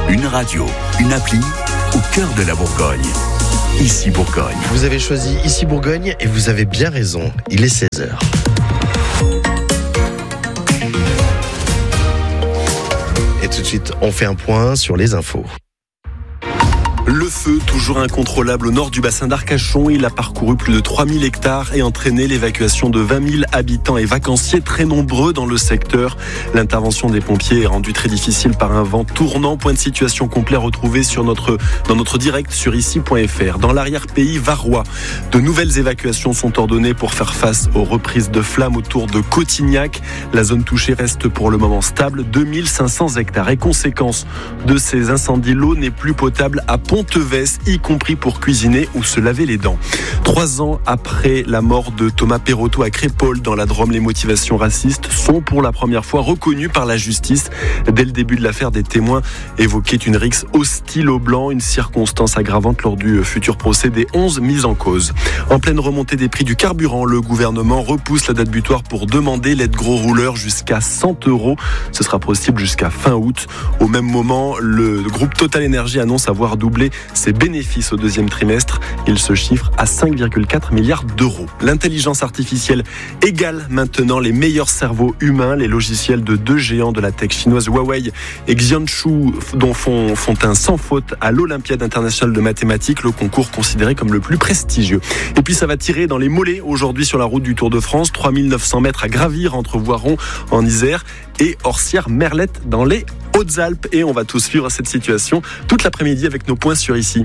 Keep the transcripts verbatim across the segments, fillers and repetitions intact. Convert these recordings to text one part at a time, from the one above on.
Une radio, une appli au cœur de la Bourgogne. Ici Bourgogne. Vous avez choisi Ici Bourgogne et vous avez bien raison. Il est seize heures. Et tout de suite, on fait un point sur les infos. Le feu, toujours incontrôlable au nord du bassin d'Arcachon. Il a parcouru plus de trois mille hectares et entraîné l'évacuation de vingt mille habitants et vacanciers très nombreux dans le secteur. L'intervention des pompiers est rendue très difficile par un vent tournant. Point de situation complet retrouvé sur notre, dans notre direct sur ici point f r. Dans l'arrière-pays varois, de nouvelles évacuations sont ordonnées pour faire face aux reprises de flammes autour de Cotignac. La zone touchée reste pour le moment stable, deux mille cinq cents hectares. Et conséquence de ces incendies, l'eau n'est plus potable à Pont-Evès, y compris pour cuisiner ou se laver les dents. Trois ans après la mort de Thomas Perotto à Crépol dans la Drôme, les motivations racistes sont pour la première fois reconnues par la justice. Dès le début de l'affaire, des témoins évoquaient une rixe hostile aux Blancs, une circonstance aggravante lors du futur procès des onze mises en cause. En pleine remontée des prix du carburant, le gouvernement repousse la date butoir pour demander l'aide gros rouleur jusqu'à cent euros. Ce sera possible jusqu'à fin août. Au même moment, le groupe Total Energy annonce avoir doublé ses bénéfices au deuxième trimestre. Il se chiffre à cinq virgule quatre milliards d'euros. L'intelligence artificielle égale maintenant les meilleurs cerveaux humains. Les logiciels de deux géants de la tech chinoise Huawei et Xianshu dont font, font un sans faute à l'Olympiade internationale de mathématiques, le concours considéré comme le plus prestigieux. Et puis ça va tirer dans les mollets aujourd'hui sur la route du Tour de France. trois mille neuf cents mètres à gravir entre Voiron en Isère et Orsières-Merlette dans les Hautes-Alpes. Et on va tous suivre cette situation toute l'après-midi avec nos points sur ici.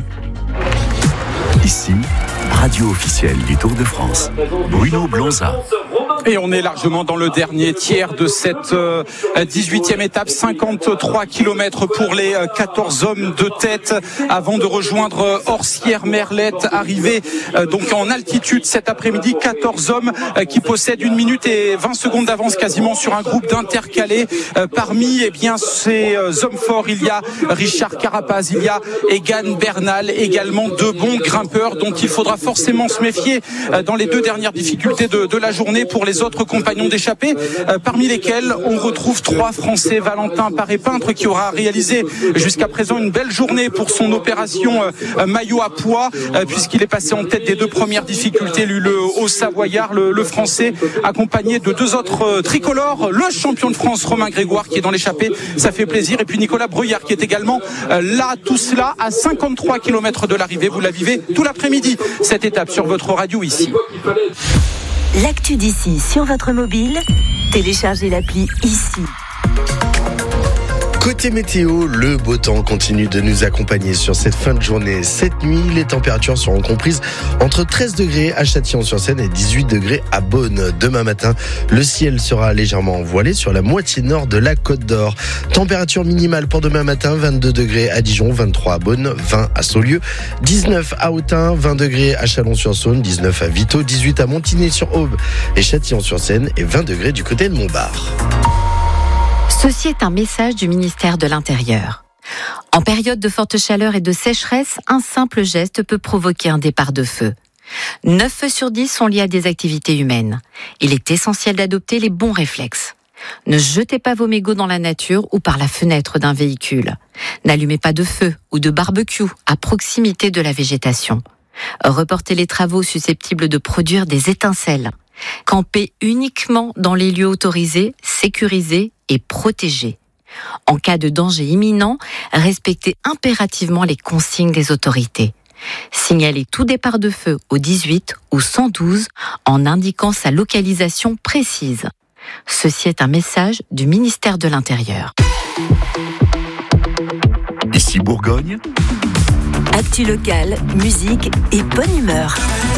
Ici, radio officielle du Tour de France. Bruno Blonza. Et on est largement dans le dernier tiers de cette euh, dix-huitième étape, cinquante-trois kilomètres pour les euh, quatorze hommes de tête avant de rejoindre euh, Orsières-Merlette, arrivé euh, donc en altitude cet après-midi. quatorze hommes euh, qui possèdent une minute et vingt secondes d'avance quasiment sur un groupe d'intercalés. Euh, parmi eh bien, ces euh, hommes forts, il y a Richard Carapaz, il y a Egan Bernal, également deux bons grimpeurs dont il faudra forcément se méfier euh, dans les deux dernières difficultés de, de la journée pour les autres compagnons d'échappée, euh, parmi lesquels on retrouve trois Français. Valentin Paré-Peintre qui aura réalisé jusqu'à présent une belle journée pour son opération euh, maillot à pois, euh, puisqu'il est passé en tête des deux premières difficultés, lui, le Haut-Savoyard, le, le Français, accompagné de deux autres euh, tricolores, le champion de France Romain Grégoire qui est dans l'échappée, ça fait plaisir, et puis Nicolas Bruyard qui est également euh, là, tout cela à cinquante-trois kilomètres de l'arrivée. Vous la vivez tout l'après-midi, cette étape sur votre radio ici. L'actu d'ici sur votre mobile, téléchargez l'appli ici. Côté météo, le beau temps continue de nous accompagner sur cette fin de journée. Cette nuit, les températures seront comprises entre treize degrés à Châtillon-sur-Seine et dix-huit degrés à Beaune. Demain matin, le ciel sera légèrement voilé sur la moitié nord de la Côte d'Or. Température minimale pour demain matin, vingt-deux degrés à Dijon, vingt-trois à Beaune, vingt à Saulieu, dix-neuf à Autun, vingt degrés à Chalon-sur-Saône, dix-neuf à Vito, dix-huit à Montigny-sur-Aube et Châtillon-sur-Seine et vingt degrés du côté de Montbard. Ceci est un message du ministère de l'Intérieur. En période de forte chaleur et de sécheresse, un simple geste peut provoquer un départ de feu. neuf feux sur dix sont liés à des activités humaines. Il est essentiel d'adopter les bons réflexes. Ne jetez pas vos mégots dans la nature ou par la fenêtre d'un véhicule. N'allumez pas de feu ou de barbecue à proximité de la végétation. Reportez les travaux susceptibles de produire des étincelles. Campez uniquement dans les lieux autorisés, sécurisés et protégés. En cas de danger imminent, respectez impérativement les consignes des autorités. Signalez tout départ de feu au dix-huit ou cent douze en indiquant sa localisation précise. Ceci est un message du ministère de l'Intérieur. Ici Bourgogne. Actu locale, musique et bonne humeur.